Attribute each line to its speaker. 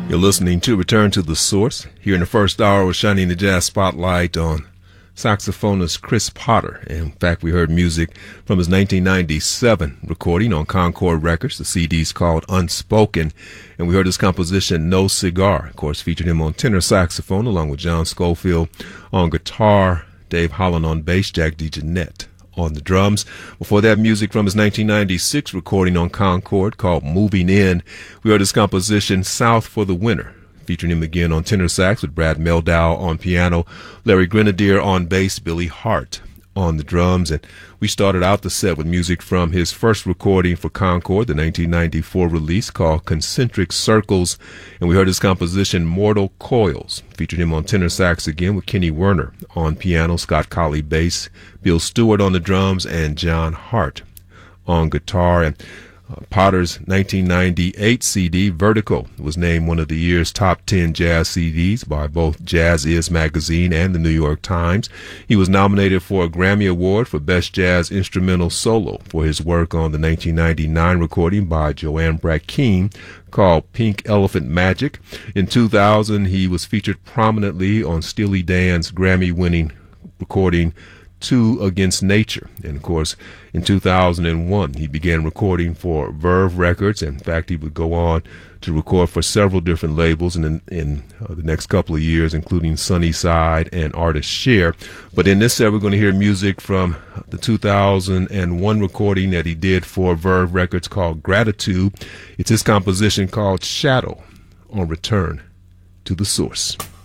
Speaker 1: You're listening to Return to the Source. Here in the first hour, we're shining the jazz spotlight on saxophonist Chris Potter. In fact, we heard music from his 1997 recording on Concord Records. The CD's called Unspoken. And we heard his composition, No Cigar. Of course, featured him on tenor saxophone along with John Schofield on guitar, Dave Holland on bass, Jack DeJohnette on the drums. Before that, music from his 1996 recording on Concord called Moving In. We heard his composition, South for the Winter, featuring him again on tenor sax with Brad Meldau on piano, Larry Grenadier on bass, Billy Hart on the drums. And we started out the set with music from his first recording for Concord, the 1994 release called Concentric Circles. And we heard his composition, Mortal Coils, featured him on tenor sax again with Kenny Werner on piano, Scott Colley bass, Bill Stewart on the drums, and John Hart on guitar. And Potter's 1998 CD, Vertical, was named one of the year's top 10 jazz CDs by both Jazz Is magazine and the New York Times. He was nominated for a Grammy Award for Best Jazz Instrumental Solo for his work on the 1999 recording by Joanne Brackeen called Pink Elephant Magic. In 2000, he was featured prominently on Steely Dan's Grammy-winning recording Two Against Nature. And of course, in 2001, he began recording for Verve Records. In fact, he would go on to record for several different labels in the next couple of years, including Sunnyside and Artist Share. But in this set, we're going to hear music from the 2001 recording that he did for Verve Records called Gratitude. It's his composition called Shadow on Return to the Source.